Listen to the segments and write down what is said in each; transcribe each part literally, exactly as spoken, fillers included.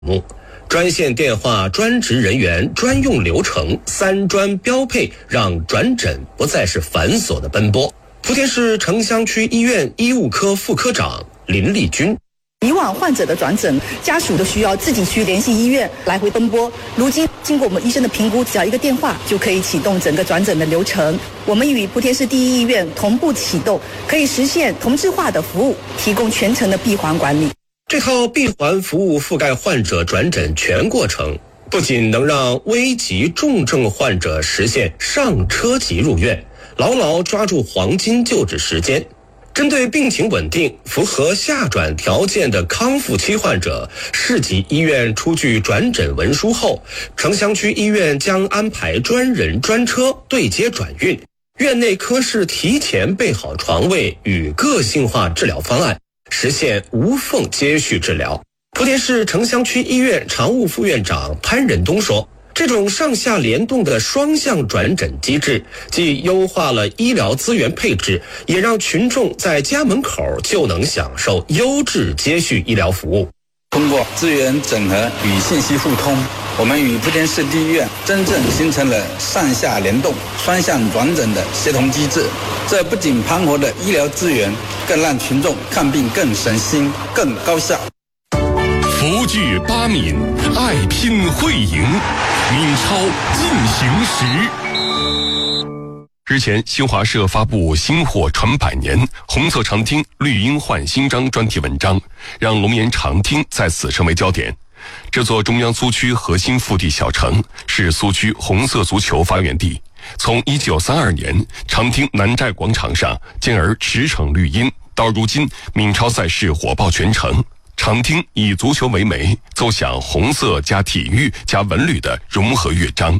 目。专线电话、专职人员、专用流程、三专标配，让转诊不再是繁琐的奔波。莆田市城乡区医院医务科副科长林丽君。 以往患者的转诊，家属都需要自己去联系医院来回奔波。如今经过我们医生的评估，只要一个电话就可以启动整个转诊的流程。我们与莆田市第一医院同步启动，可以实现同质化的服务，提供全程的闭环管理。 这套闭环服务覆盖患者转诊全过程，不仅能让危急重症患者实现上车即入院，牢牢抓住黄金救治时间。针对病情稳定、符合下转条件的康复期患者，市级医院出具转诊文书后，城乡区医院将安排专人专车对接转运，院内科室提前备好床位与个性化治疗方案，实现无缝接续治疗。莆田市城乡区医院常务副院长潘仁东说，这种上下联动的双向转诊机制，既优化了医疗资源配置，也让群众在家门口就能享受优质接续医疗服务。 通过资源整合与信息互通，我们与莆田市第一医院真正形成了上下联动、双向转诊的协同机制。这不仅盘活了医疗资源，更让群众看病更省心、更高效。 福聚八闽，爱拼会赢，闽超进行时。日前，新华社发布《薪火传百年，红色长汀绿荫换新章》专题文章，让龙岩长汀在此成为焦点。这座中央苏区核心腹地小城是苏区红色足球发源地。从一九三二年长汀南寨广场上进而驰骋绿荫，到如今闽超赛事火爆全城。长汀以足球为媒，奏响红色加体育加文旅的融合乐章。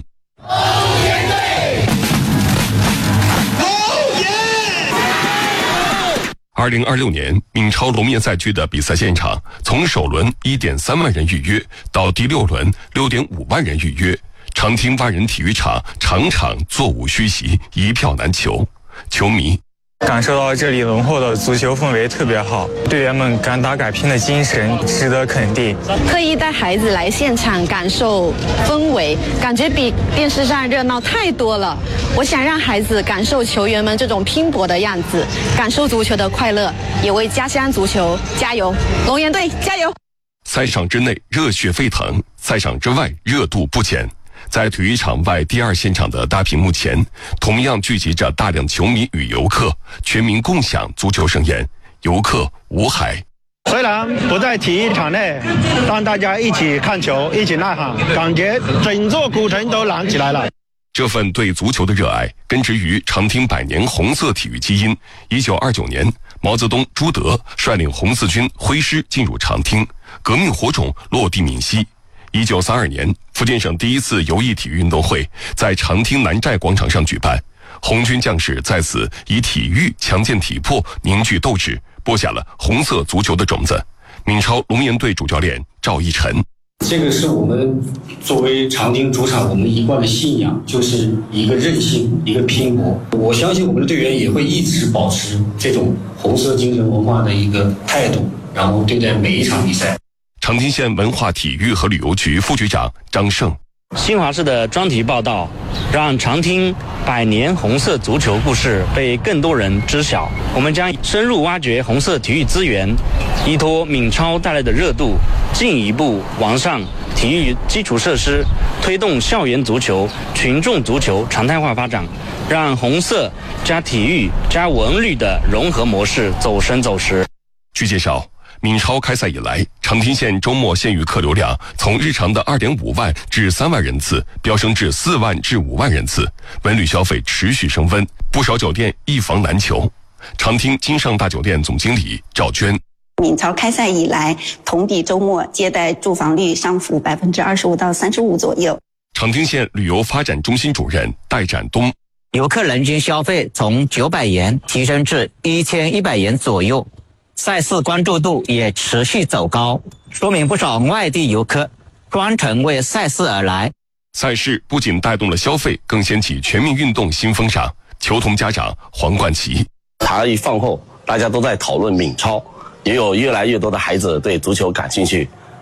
二零二六年闽超龙岩赛区的比赛现场，从首轮 一点三万人预约到第六轮 六点五万人预约，长汀万人体育场场场座无虚席，一票难求。球迷感受到这里浓厚的足球氛围特别好，队员们敢打敢拼的精神值得肯定。 特意带孩子来现场感受氛围，感觉比电视上热闹太多了。我想让孩子感受球员们这种拼搏的样子，感受足球的快乐，也为家乡足球加油！龙岩队加油！ 赛场之内热血沸腾，赛场之外热度不减。在体育场外第二现场的大屏幕前，同样聚集着大量球迷与游客，全民共享足球盛宴。游客吴海， 虽然不在体育场内，但大家一起看球，一起呐喊，感觉整座古城都燃起来了。 这份对足球的热爱根植于长汀百年红色体育基因。一九二九年，毛泽东、朱德率领红四军挥师进入长汀，革命火种落地闽西。一九三二年，福建省第一次游艺体育运动会在长汀南寨广场上举办，红军将士在此以体育强健体魄，凝聚斗志，播下了红色足球的种子。闽超龙岩队主教练赵一晨， 这个是我们作为长汀主场我们一贯的信仰，就是一个韧性，一个拼搏。我相信我们的队员也会一直保持这种红色精神文化的一个态度，然后对待每一场比赛。 长汀县文化体育和旅游局副局长张胜， 新华社的专题报道让长汀百年红色足球故事被更多人知晓。我们将深入挖掘红色体育资源，依托闽超带来的热度，进一步完善体育基础设施，推动校园足球、群众足球常态化发展，让红色加体育加文旅的融合模式走深走实。 据介绍，闽超开赛以来，长汀县周末县域客流量从日常的 二点五万至三万人次飙升至四万至五万人次，文旅消费持续升温，不少酒店一房难求。长汀金盛大酒店总经理赵娟， 闽超开赛以来，同比周末接待住房率上浮百分之二十五到三十五左右。 长汀县旅游发展中心主任戴展东， 游客人均消费从九百元提升至一千一百元左右。赛事关注度也持续走高，说明不少外地游客专程为赛事而来。 赛事不仅带动了消费，更掀起全民运动新风尚。球童家长黄冠奇， 茶余饭后大家都在讨论闽超，也有越来越多的孩子对足球感兴趣，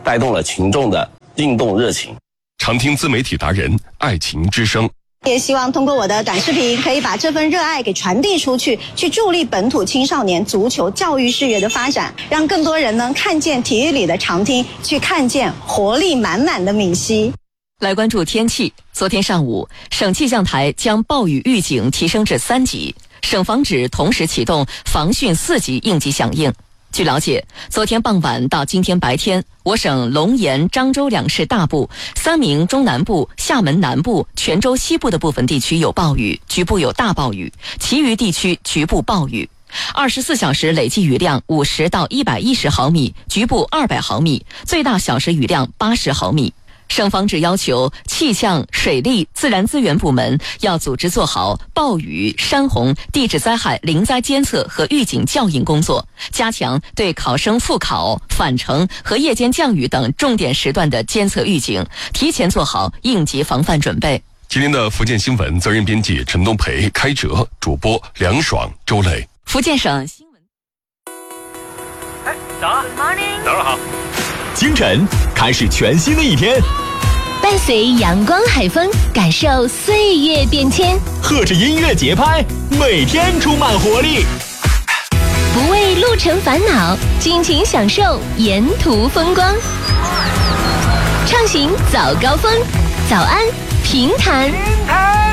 带动了群众的运动热情。 常听自媒体达人爱情之声。 也希望通过我的短视频，可以把这份热爱给传递出去，去助力本土青少年足球教育事业的发展，让更多人能看见体育里的常听，去看见活力满满的闽西。 来关注天气。昨天上午，省气象台将暴雨预警提升至三级，省防指同时启动防汛四级应急响应。据了解，昨天傍晚到今天白天，我省龙岩、漳州两市大部、三明中南部、厦门南部、泉州西部的部分地区有暴雨，局部有大暴雨，其余地区局部暴雨。二十四小时累计雨量五十到一百一十毫米，局部二百毫米，最大小时雨量八十毫米。省防指要求气象、水利、自然资源部门要组织做好暴雨、山洪、地质灾害临灾监测和预警校应工作，加强对考生复考、返程和夜间降雨等重点时段的监测预警，提前做好应急防范准备。 今天的福建新闻，责任编辑陈东培、开哲，主播梁爽、周磊。 福建省新闻。 哎，早啊 ，Good morning， 早上好。 清晨开始全新的一天， 伴随阳光海风，感受岁月变迁， 和着音乐节拍，每天充满活力。 不为路程烦恼，尽情享受沿途风光。畅行早高峰，早安平潭。